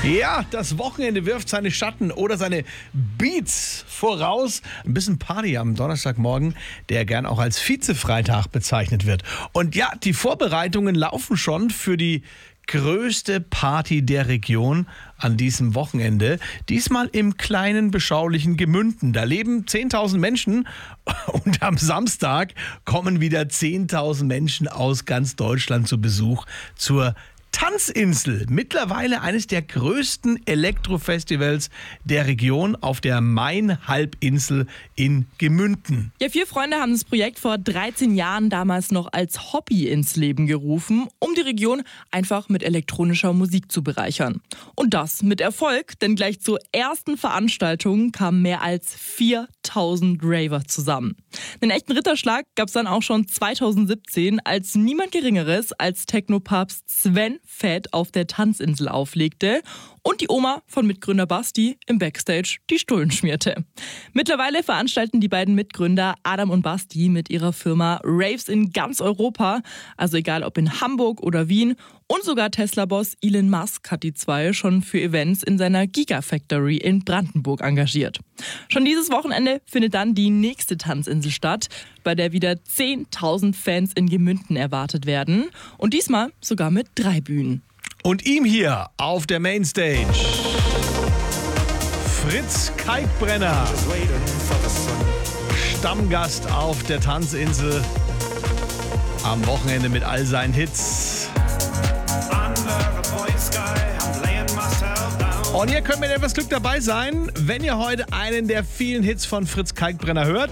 Ja, das Wochenende wirft seine Schatten oder seine Beats voraus. Ein bisschen Party am Donnerstagmorgen, der gern auch als Vize-Freitag bezeichnet wird. Und ja, die Vorbereitungen laufen schon für die größte Party der Region an diesem Wochenende. Diesmal im kleinen, beschaulichen Gemünden. Da leben 10.000 Menschen und am Samstag kommen wieder 10.000 Menschen aus ganz Deutschland zu Besuch zur Tanzinsel, mittlerweile eines der größten Elektrofestivals der Region auf der Main-Halbinsel in Gemünden. Ja, 4 Freunde haben das Projekt vor 13 Jahren damals noch als Hobby ins Leben gerufen, um die Region einfach mit elektronischer Musik zu bereichern. Und das mit Erfolg, denn gleich zur ersten Veranstaltung kamen mehr als 4.000 Raver zusammen. Einen echten Ritterschlag gab es dann auch schon 2017, als niemand Geringeres als Techno-Papst Sven Väth auf der Tanzinsel auflegte und die Oma von Mitgründer Basti im Backstage die Stullen schmierte. Mittlerweile veranstalten die beiden Mitgründer Adam und Basti mit ihrer Firma Raves in ganz Europa, also egal ob in Hamburg oder Wien, und sogar Tesla-Boss Elon Musk hat die zwei schon für Events in seiner Gigafactory in Brandenburg engagiert. Schon dieses Wochenende findet dann die nächste Tanzinsel statt, bei der wieder 10.000 Fans in Gemünden erwartet werden und diesmal sogar mit 3 Bühnen. Und ihm hier auf der Mainstage Fritz Kalkbrenner, Stammgast auf der Tanzinsel am Wochenende mit all seinen Hits. Und ihr könnt mit etwas Glück dabei sein, wenn ihr heute einen der vielen Hits von Fritz Kalkbrenner hört.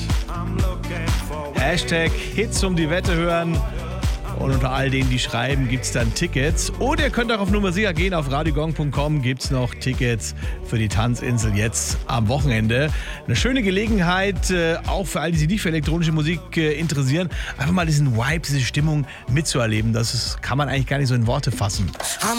Hashtag Hits um die Wette hören. Und unter all denen, die schreiben, gibt es dann Tickets. Oder ihr könnt auch auf Nummer sicher gehen, auf radiogong.com gibt es noch Tickets für die Tanzinsel jetzt am Wochenende. Eine schöne Gelegenheit, auch für all die sich nicht für elektronische Musik interessieren, einfach mal diesen Vibe, diese Stimmung mitzuerleben. Das kann man eigentlich gar nicht so in Worte fassen.